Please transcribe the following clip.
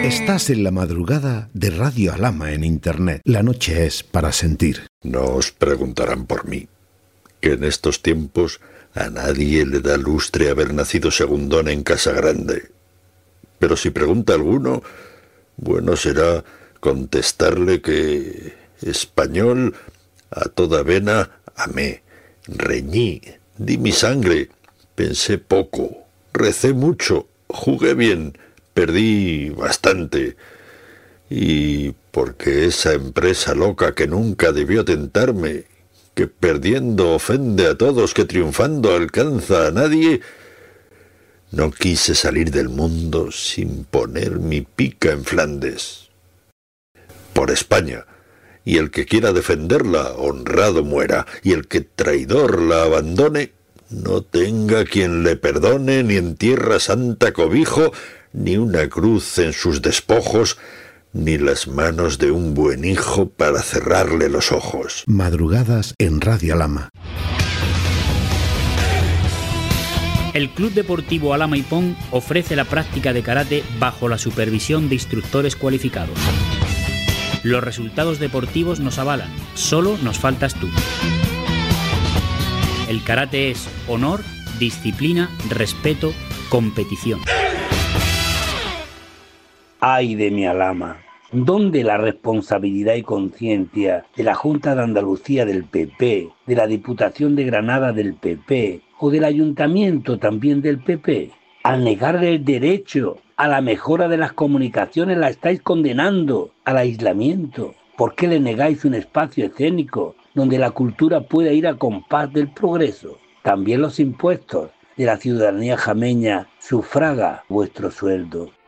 Estás en la madrugada de Radio Alhama en Internet. La noche es para sentir. No os preguntarán por mí, que en estos tiempos a nadie le da lustre haber nacido segundón en casa grande. Pero si pregunta alguno, bueno será contestarle que español a toda vena amé, reñí, di mi sangre, pensé poco, recé mucho, jugué bien, perdí bastante. Y porque esa empresa loca que nunca debió tentarme, que perdiendo ofende a todos, que triunfando alcanza a nadie, no quise salir del mundo sin poner mi pica en Flandes. Por España, y el que quiera defenderla, honrado muera, y el que traidor la abandone, no tenga quien le perdone, ni en tierra santa cobijo, ni una cruz en sus despojos, ni las manos de un buen hijo para cerrarle los ojos. Madrugadas en Radio Alhama. El Club Deportivo Alhama Ipón ofrece la práctica de karate bajo la supervisión de instructores cualificados. Los resultados deportivos nos avalan, solo nos faltas tú. El karate es honor, disciplina, respeto, competición. ¡Ay de mi Alhama! ¿Dónde la responsabilidad y conciencia de la Junta de Andalucía del PP, de la Diputación de Granada del PP o del Ayuntamiento también del PP? Al negarle el derecho a la mejora de las comunicaciones la estáis condenando al aislamiento. ¿Por qué le negáis un espacio escénico donde la cultura pueda ir a compás del progreso? También los impuestos de la ciudadanía jameña sufraga vuestro sueldo.